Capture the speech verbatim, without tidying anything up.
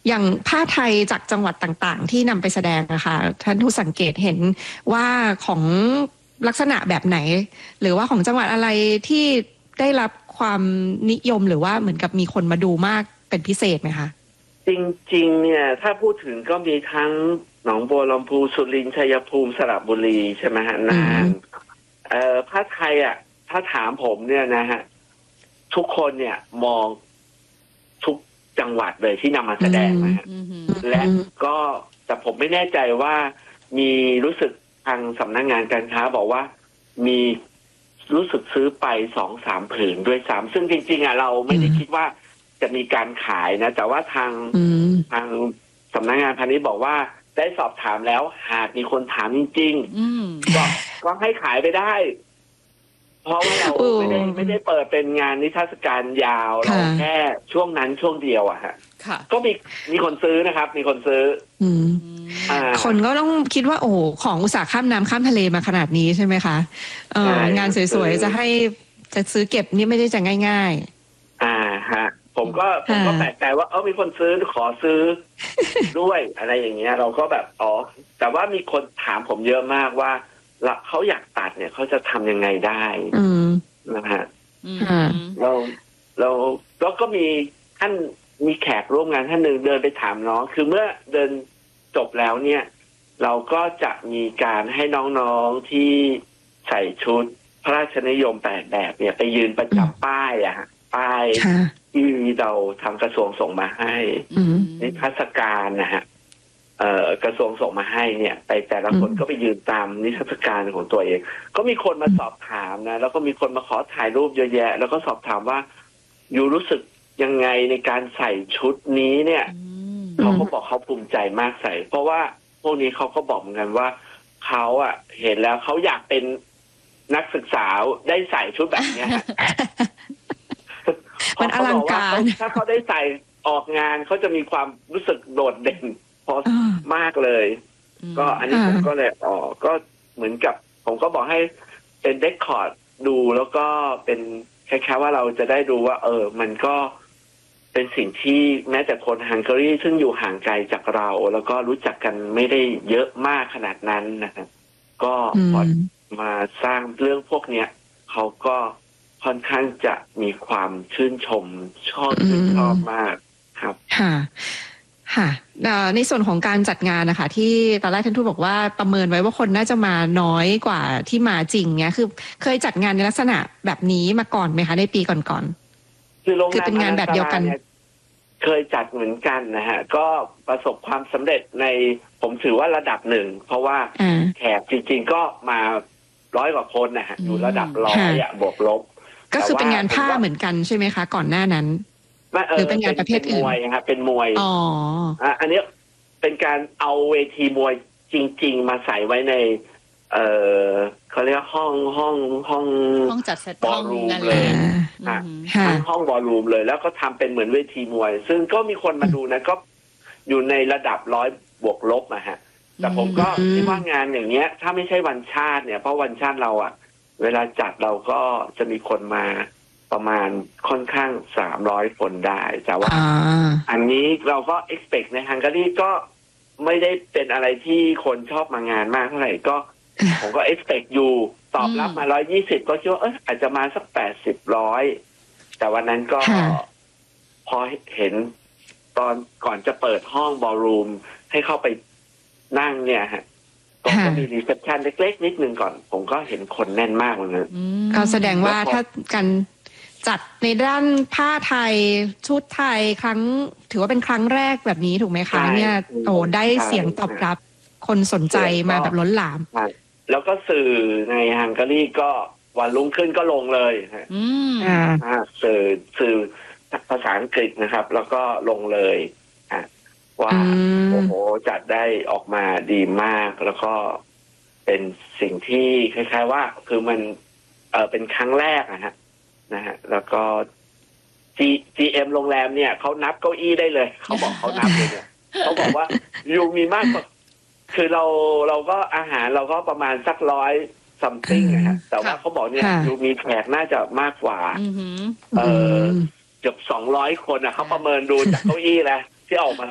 อย่างผ้าไทยจากจังหวัดต่างๆที่นำไปแสดงอะค่ะท่านทูตสังเกตเห็นว่าของลักษณะแบบไหนหรือว่าของจังหวัดอะไรที่ได้รับความนิยมหรือว่าเหมือนกับมีคนมาดูมากเป็นพิเศษไหมคะจริงๆเนี่ยถ้าพูดถึงก็มีทั้งหนองบัวลำพูสุรินทร์ชัยภูมิสระบุรีใช่ไหมฮะน่านเอ่อผ้าไทยอ่ะถ้าถามผมเนี่ยนะฮะทุกคนเนี่ยมองทุกจังหวัดเลยที่นำมาแสดงนะฮะและก็แต่ผมไม่แน่ใจว่ามีรู้สึกทางสำนักงานการค้าบอกว่ามีรู้สึกซื้อไปสองสามผืนด้วยซ้ำซึ่งจริงๆอ่ะเราไม่ได้คิดว่าจะมีการขายนะแต่ว่าทางทางสำนักงานพาณิชย์บอกว่าได้สอบถามแล้วหากมีคนถามจริงๆก็ก็ให้ขายไปได้เพราะว่าเราไม่ได้ไม่ได้เปิดเป็นงานนิทรรศการยาวเราแค่ช่วงนั้นช่วงเดียวอะฮะก็มีมีคนซื้อนะครับมีคนซื้อคนก็ต้องคิดว่าโอ้ของอุตสาหข้ามน้ำข้ามทะเลมาขนาดนี้ใช่ไหมคะเอองานสวยๆจะให้จะซื้อเก็บนี่ไม่ได้จะง่ายๆอ่าฮะผมก็ผมก็แปลกใจว่าเออมีคนซื้อขอซื้อด้วยอะไรอย่างเงี้ยเราก็แบบอ๋อแต่ว่ามีคนถามผมเยอะมากว่าแล้วเขาอยากตัดเนี่ยเขาจะทำยังไงได้นะฮะเราเราแล้วก็มีท่านมีแขกร่วมงานท่านหนึ่งเดินไปถามน้องคือเมื่อเดินจบแล้วเนี่ยเราก็จะมีการให้น้องๆที่ใส่ชุดพระราชนิยมแปดแบบเนี่ยไปยืนประจำป้ายอะฮะป้ายที่เราทางกระทรวงส่งมาให้นิทรรศการนะฮะเอ่อกระทรวงส่งมาให้เนี่ยไปแต่ละคนก็ไปยืนตามนิทรรศการของตัวเองก็มีคนมาสอบถามนะแล้วก็มีคนมาขอถ่ายรูปเยอะแยะแล้วก็สอบถามว่าอยู่รู้สึกยังไงในการใส่ชุดนี้เนี่ยเขาก็บอกเขาภูมิใจมากใส่เพราะว่าพวกนี้เขาก็บอกเหมือนกันว่าเขาอ่ะเห็นแล้วเขาอยากเป็นนักศึกษาได้ใส่ชุดแบบนี้มันอลังการถ้าเขาได้ใส่ออกงานเขาจะมีความรู้สึกโดดเด่นพอมากเลยก็อันนี้ผมก็เลยอ๋อก็เหมือนกับผมก็บอกให้เป็นเรคคอร์ดดูแล้วก็เป็นคล้ายๆว่าเราจะได้ดูว่าเออมันก็เป็นสิ่งที่แม้แต่คนฮังการีซึ่งอยู่ห่างไกลจากเราแล้วก็รู้จักกันไม่ได้เยอะมากขนาดนั้นนะครับก็พอมาสร้างเรื่องพวกเนี้ยเขาก็ค่อนข้างจะมีความชื่นชมชอบชื่นชอบมากครับค่ะค่ะในส่วนของการจัดงานนะคะที่ตอนแรกท่านทูตบอกว่าประเมินไว้ว่าคนน่าจะมาน้อยกว่าที่มาจริงเนี้ยคือเคยจัดงานในลักษณะแบบนี้มาก่อนไหมคะในปีก่อนๆคือโรงงานเป็นงานแบบเดียวกันเคยจัดเหมือนกันนะฮะก็ประสบความสำเร็จในผมถือว่าระดับหนึ่งเพราะว่าแขกจริงๆก็มาร้อยกว่าคนนะฮะอยู่ระดับร้อยอะบวกลบก็คือเป็นงานผ้าเหมือนกันใช่ไหมคะก่อนหน้านั้นหรือเป็นงานประเภทอื่นมวยครับเป็นมวยอ๋ออันนี้เป็นการเอาเวทีมวยจริงๆมาใส่ไว้ในเออเขาเรียกห้องห้องห้องห้องจัดเซตบอลรูมเลยทั้งห้องบอลรูมเลยแล้วก็ทำเป็นเหมือนเวทีมวยซึ่งก็มีคนมาดูนะก็อยู่ในระดับร้อยบวกลบอะฮะแต่ผมก็คิดว่างานอย่างเงี้ยถ้าไม่ใช่วันชาติเนี่ยเพราะวันชาติเราอะเวลาจัดเราก็จะมีคนมาประมาณค่อนข้างสามร้อยคนได้แต่ว่าอันนี้เราก็ expect ในฮังการีก็ไม่ได้เป็นอะไรที่คนชอบมางานมากเท่าไหร่ก็ผมก็ expect อยู่ตอบรับมาร้อยยี่สิบก็คิดว่าเอออาจจะมาสักแปดสิบร้อยแต่วันนั้นก็พอเห็นตอนก่อนจะเปิดห้องบอลรูมให้เข้าไปนั่งเนี่ยฮะก็มีรีเซพชันเล็กๆนิดนึงก่อนผมก็เห็นคนแน่นมากเลยก็แสดงว่าถ้าการจัดในด้านผ้าไทยชุดไทยครั้งถือว่าเป็นครั้งแรกแบบนี้ถูกไหมคะเนี่ยโอ้ได้เสียงตอบรับคนสนใจมาแบบล้นหลามแล้วก็สื่อในฮังการีก็วันรุ่งขึ้นก็ลงเลยอืมอ่าสื่อสื่อภาษาอังกฤษนะครับแล้วก็ลงเลยอ่ะว่าโอ้โหจัดได้ออกมาดีมากแล้วก็เป็นสิ่งที่คล้ายๆว่าคือมันเออเป็นครั้งแรกนะฮะนะฮะแล้วก็ G จี เอ็ม โรงแรมเนี่ยเขานับเก้าอี้ได้เลยเขาบอกเขานับเลยเนี่ยเขาบอกว่าอยู่มีมากกว่าคือเราเราก็อาหารเราก็ประมาณสักร้อยซัมติงนะฮะแต่ว่าเขาบอกเนี่ยอยู่มีแขกน่าจะมากกว่าเออเกือบสองร้อยคนอ่ะเขาประเมินดูจากเก้าอี้แล้วที่ออกมา